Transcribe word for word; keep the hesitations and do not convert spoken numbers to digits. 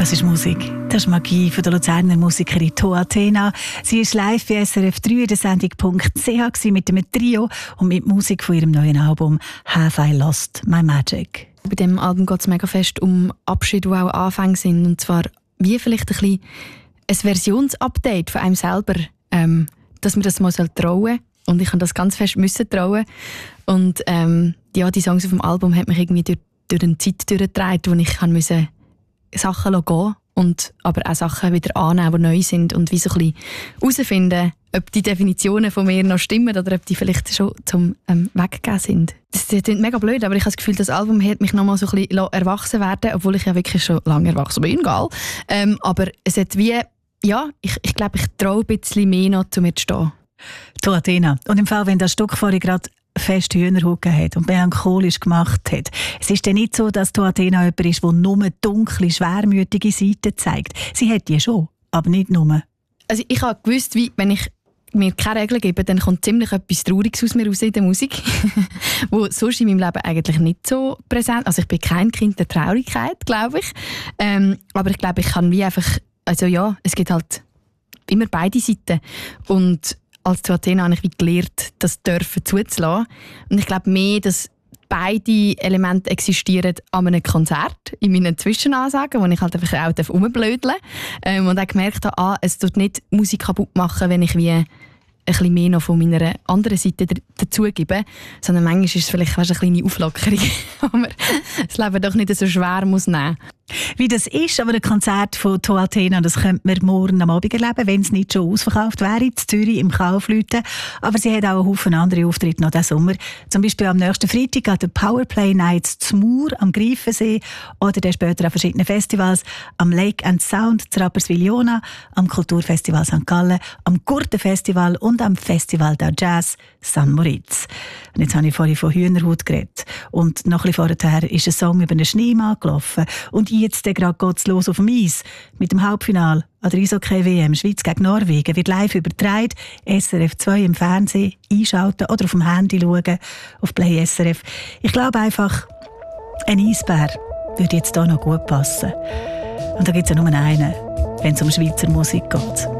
Das ist Musik. Das ist Magie von der Luzerner Musikerin Toa Tena. Sie war live bei S R F drei in der Sendung .ch mit einem Trio und mit Musik von ihrem neuen Album «Have I Lost My Magic». Bei diesem Album geht es mega fest um Abschiede, die auch Anfänge sind. Und zwar wie vielleicht ein bisschen ein Versionsupdate von einem selber, ähm, dass man das mal trauen soll. Und ich habe das ganz fest müssen trauen. Und ähm, ja, die Songs auf dem Album haben mich irgendwie durch, durch eine Zeit durchgetragen, wo ich musste Sachen gehen und aber auch Sachen wieder annehmen, die neu sind und wie so ein bisschen herausfinden, ob die Definitionen von mir noch stimmen oder ob die vielleicht schon zum ähm, Weggehen sind. Das klingt mega blöd, aber ich habe das Gefühl, das Album hat mich noch mal so ein bisschen erwachsen werden, obwohl ich ja wirklich schon lange erwachsen bin, egal. Ähm, aber es hat wie, ja, ich, ich glaube, ich traue ein bisschen mehr noch, zu mir zu stehen. Toa Tena. Und im Fall, wenn das Stück vorhin gerade fest Hühnerhaut hat und melancholisch gemacht hat. Es ist ja nicht so, dass Toa Tena jemand ist, der nur dunkle, schwermütige Seiten zeigt. Sie hat die schon, aber nicht nur. Also ich habe gewusst, wie, wenn ich mir keine Regeln gebe, dann kommt ziemlich etwas Trauriges aus mir raus in der Musik, wo sonst in meinem Leben eigentlich nicht so präsent. Also ich bin kein Kind der Traurigkeit, glaube ich. Ähm, aber ich glaube, ich kann wie einfach, also ja, es gibt halt immer beide Seiten. Und als Toa Tena habe ich wie gelernt, das Dürfen zuzulassen. Und ich glaube mehr, dass beide Elemente existieren an einem Konzert, in meinen Zwischenansagen, wo ich halt einfach auch rumblödeln darf. Ähm, und auch gemerkt habe, ah, es tut nicht Musik kaputt machen, wenn ich wie ein bisschen mehr noch von meiner anderen Seite dazugebe, sondern manchmal ist es vielleicht fast eine kleine Auflockerung, wo man das Leben doch nicht so schwer muss nehmen. Wie das ist, aber ein Konzert von Toa Tena, das könnte man morgen am Abend erleben, wenn es nicht schon ausverkauft wäre, in Zürich im Kaufleuten. Aber sie hat auch einen Haufen andere Auftritte noch diesen Sommer. Zum Beispiel am nächsten Freitag an der Powerplay Nights zu Mur am Greifensee oder dann später an verschiedenen Festivals, am Lake and Sound zu Rapperswil-Jona, am Kulturfestival Sankt Gallen, am Gurtenfestival und am Festival der Jazz San Moritz. Und jetzt habe ich vorhin von Hühnerhaut geredet. Und noch ein bisschen vorher ist ein Song über einen Schneemann gelaufen. Und jetzt gerade geht es los auf dem Eis mit dem Halbfinale an der Eishockey-W M Schweiz gegen Norwegen. Wird live übertragen, S R F zwei im Fernsehen einschalten oder auf dem Handy schauen, auf Play S R F. Ich glaube einfach, ein Eisbär würde jetzt hier noch gut passen. Und da gibt es ja nur einen, wenn es um Schweizer Musik geht.